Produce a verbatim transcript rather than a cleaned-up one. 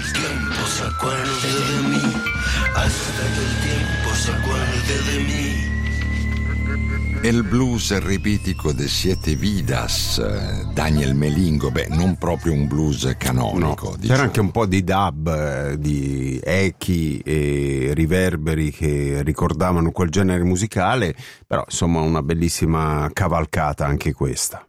tiempo se acuerde de mí, hasta que el tiempo se acuerde de mí. Il blues ripetico de Siete Vidas, Daniel Melingo, beh, non proprio un blues canonico. No, diciamo. C'era anche un po' di dub, di echi e riverberi che ricordavano quel genere musicale, però insomma una bellissima cavalcata anche questa.